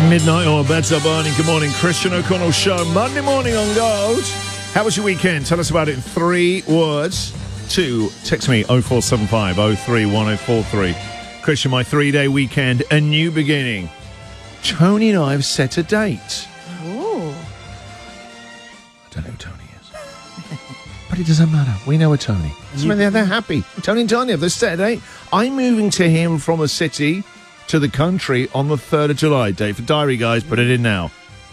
Midnight or better, Barney. Good morning, Christian O'Connell Show. Monday morning on Gold. How was your weekend? Tell us about it in 3 words. Text me 0475 031043. Christian, my 3-day weekend, a new beginning. Tony and I have set a date. Oh. I don't know who Tony is. But it doesn't matter. We know a Tony. They're happy. Tony and Tanya, they've set a date. I'm moving to him from a city to the country on the 3rd of July. Date for diary, guys. Put it in now.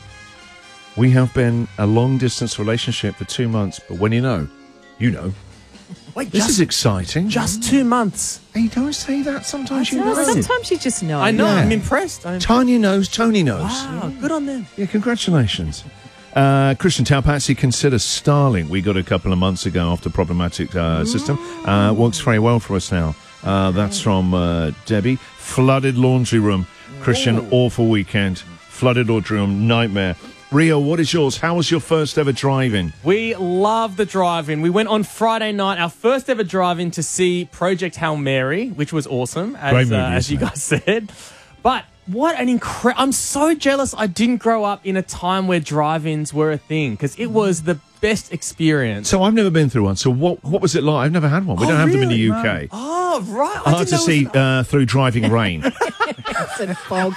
We have been a long-distance relationship for 2 months, but when you know, you know. Wait, this is exciting. Just 2 months. Hey, don't say that. Sometimes you know. Sometimes you just know. I know. Yeah. I'm impressed. Tanya knows. Tony knows. Wow, good on them. Yeah, congratulations. Christian Taupatsy considers Starlink. We got a couple of months ago after problematic system. Works very well for us now. That's from Debbie. Flooded laundry room. Christian, awful weekend. Flooded laundry room, nightmare. Rio, what is yours? How was your first ever drive-in? We love the drive-in. We went on Friday night, our first ever drive-in, to see Project Hail Mary, which was awesome, as you guys said. But what an I'm so jealous I didn't grow up in a time where drive-ins were a thing, because it was the best experience. So I've never been through one. So what was it like? I've never had one. We don't have them in the UK. No. Oh, right. Hard to see through driving rain. It's a fog.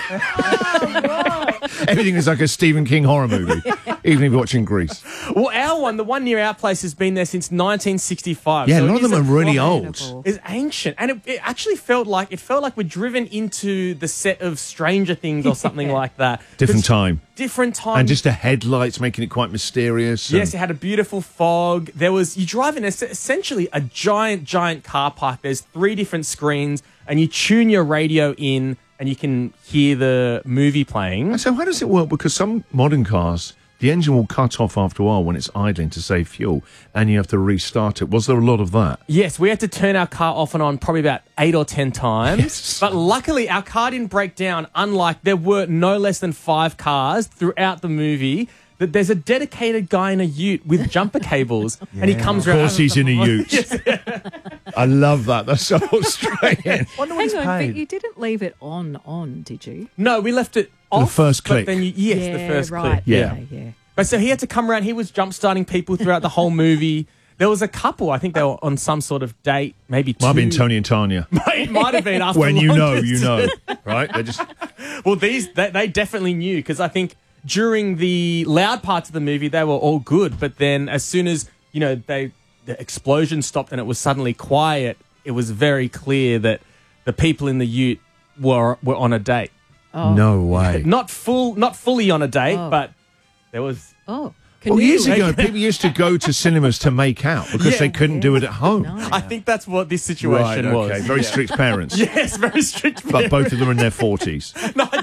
Everything is like a Stephen King horror movie, even if you're watching Grease. Well, our one, the one near our place, has been there since 1965. Yeah, so a lot of them are really old. It's ancient, and it actually felt like we're driven into the set of Stranger Things or something like that. Different time. And just the headlights making it quite mysterious. Yes, it had a beautiful fog. You drive in essentially a giant car park. There's 3 different screens, and you tune your radio in, and you can hear the movie playing. So how does it work? Because some modern cars, the engine will cut off after a while when it's idling to save fuel, and you have to restart it. Was there a lot of that? Yes, we had to turn our car off and on probably about 8 or 10 times. Yes. But luckily, our car didn't break down, unlike there were no less than 5 cars throughout the movie. That there's a dedicated guy in a ute with jumper cables, and he comes around. Of course he's in a ute. Yes. I love that. That's so Australian. Hang on, but you didn't leave it on, did you? No, we left it off. The first click. But then the first click. Yeah. But so he had to come around. He was jump starting people throughout the whole movie. There was a couple. I think they were on some sort of date, maybe 2. Might have been Tony and Tanya. It might have been after when you know, distance. right? They just. Well, they definitely knew, because I think during the loud parts of the movie they were all good, but then as soon as the explosion stopped and it was suddenly quiet, it was very clear that the people in the ute were on a date. Oh. No way. Not fully on a date, but there was. Oh. Well, years ago, people used to go to cinemas to make out because they couldn't do it at home. No. I think that's what this situation was. Okay, very strict parents. Yes, very strict parents. But both of them are in their 40s.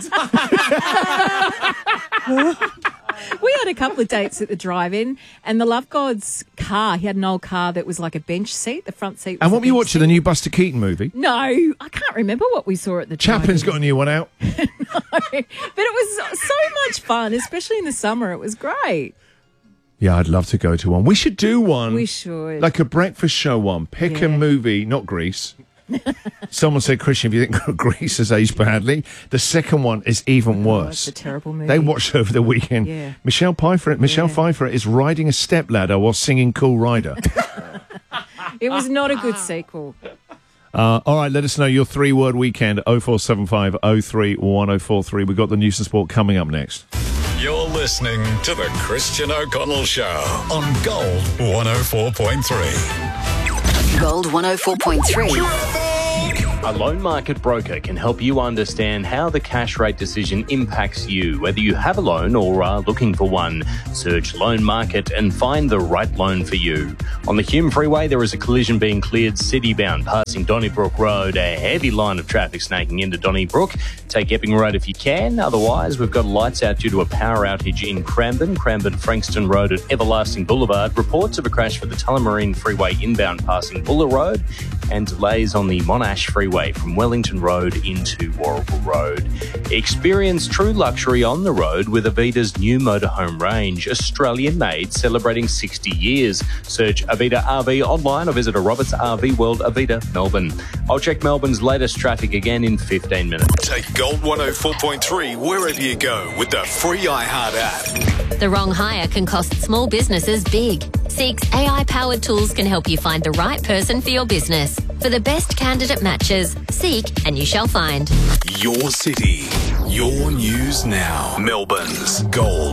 We had a couple of dates at the drive-in, and the Love God's car, he had an old car that was like a bench seat. The front seat was And what were you bench watching, the new Buster Keaton movie? No, I can't remember what we saw at the Chaplin's got drive-in. a new one out. No, but it was so much fun, especially in the summer. It was great. Yeah, I'd love to go to one. We should do one. We should. Like a breakfast show one. Pick a movie, not Grease. Someone said, Christian, if you think Grease has aged badly, the second one is even worse. It's a terrible movie. They watched over the weekend. Yeah. Michelle Pfeiffer is riding a stepladder while singing Cool Rider. It was not a good sequel. All right, let us know your 3-word weekend, 0475 031043. We've got the news and sport coming up next. You're listening to The Christian O'Connell Show on Gold 104.3. Gold 104.3. A loan market broker can help you understand how the cash rate decision impacts you, whether you have a loan or are looking for one. Search Loan Market and find the right loan for you. On the Hume Freeway, there is a collision being cleared city-bound, passing Donnybrook Road, a heavy line of traffic snaking into Donnybrook. Take Epping Road if you can. Otherwise, we've got lights out due to a power outage in Cranbourne Frankston Road at Everlasting Boulevard. Reports of a crash for the Tullamarine Freeway inbound passing Buller Road. and delays on the Monash Freeway from Wellington Road into Warragul Road. Experience true luxury on the road with Avida's new motorhome range, Australian-made, celebrating 60 years. Search Avida RV online or visit a Roberts RV World Avida, Melbourne. I'll check Melbourne's latest traffic again in 15 minutes. Take Gold 104.3 wherever you go with the free iHeart app. The wrong hire can cost small businesses big. Seek's AI-powered tools can help you find the right person for your business. For the best candidate matches, seek and you shall find. Your city, your news now. Melbourne's Gold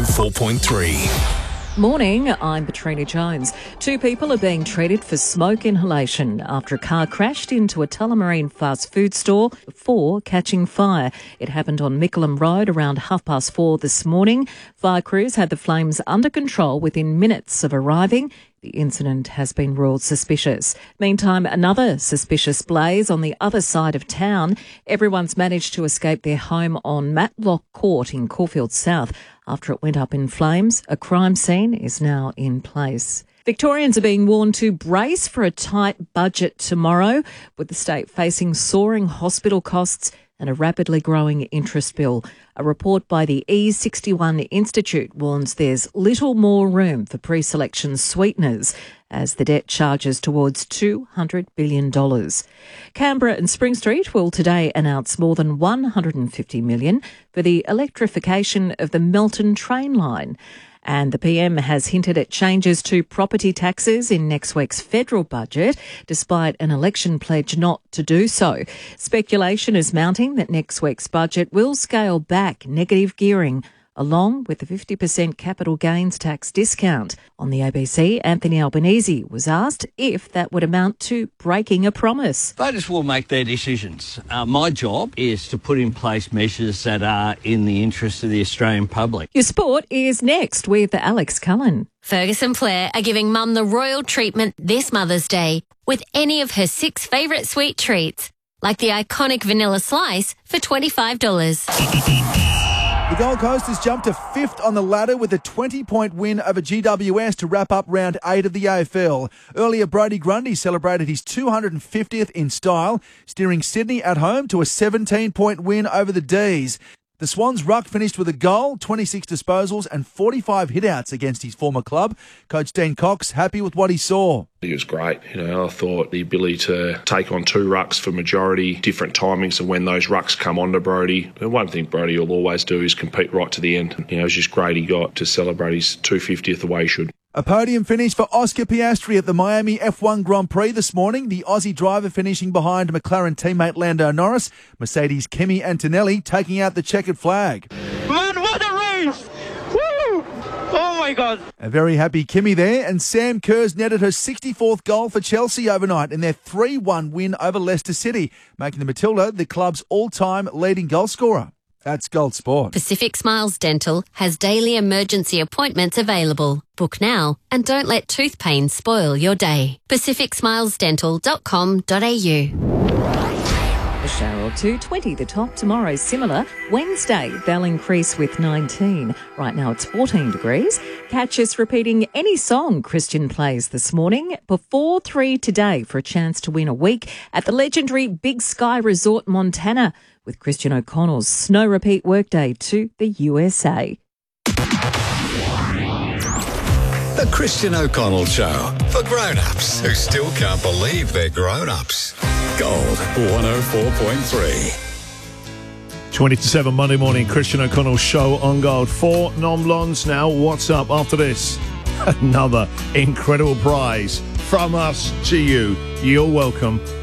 104.3. Morning, I'm Petrina Jones. 2 people are being treated for smoke inhalation after a car crashed into a Tullamarine fast food store before catching fire. It happened on Mickleham Road around 4:30 this morning. Fire crews had the flames under control within minutes of arriving. The incident has been ruled suspicious. Meantime, another suspicious blaze on the other side of town. Everyone's managed to escape their home on Matlock Court in Caulfield South after it went up in flames. A crime scene is now in place. Victorians are being warned to brace for a tight budget tomorrow, with the state facing soaring hospital costs and a rapidly growing interest bill. A report by the E61 Institute warns there's little more room for pre-selection sweeteners as the debt charges towards $200 billion. Canberra and Spring Street will today announce more than $150 million for the electrification of the Melton train line. And the PM has hinted at changes to property taxes in next week's federal budget, despite an election pledge not to do so. Speculation is mounting that next week's budget will scale back negative gearing, along with the 50% capital gains tax discount. On the ABC, Anthony Albanese was asked if that would amount to breaking a promise. Voters will make their decisions. My job is to put in place measures that are in the interest of the Australian public. Your sport is next with Alex Cullen. Ferguson Blair are giving Mum the royal treatment this Mother's Day with any of her 6 favourite sweet treats, like the iconic vanilla slice for $25. The Gold Coast has jumped to 5th on the ladder with a 20-point win over GWS to wrap up round 8 of the AFL. Earlier, Brodie Grundy celebrated his 250th in style, steering Sydney at home to a 17-point win over the D's. The Swans' ruck finished with a goal, 26 disposals and 45 hitouts against his former club. Coach Dean Cox happy with what he saw. It was great. I thought the ability to take on 2 rucks for majority, different timings of when those rucks come onto Brodie. And one thing Brodie will always do is compete right to the end. It was just great he got to celebrate his 250th the way he should. A podium finish for Oscar Piastri at the Miami F1 Grand Prix this morning. The Aussie driver finishing behind McLaren teammate Lando Norris. Mercedes' Kimi Antonelli taking out the checkered flag. Man, what a race! Woo! Oh my God. A very happy Kimi there, and Sam Kerr's netted her 64th goal for Chelsea overnight in their 3-1 win over Leicester City, making the Matilda the club's all-time leading goal scorer. That's Gold Sport. Pacific Smiles Dental has daily emergency appointments available. Book now and don't let tooth pain spoil your day. pacificsmilesdental.com.au. The Cheryl 220, the top. Tomorrow similar. Wednesday, they'll increase with 19. Right now it's 14 degrees. Catch us repeating any song Christian plays this morning before 3 today for a chance to win a week at the legendary Big Sky Resort Montana with Christian O'Connell's Snow Repeat Workday to the USA. The Christian O'Connell Show for grown-ups who still can't believe they're grown-ups. Gold 104.3. 20 to 7 Monday morning, Christian O'Connell Show on Gold. 4 non-blondes now. What's up after this? Another incredible prize from us to you. You're welcome.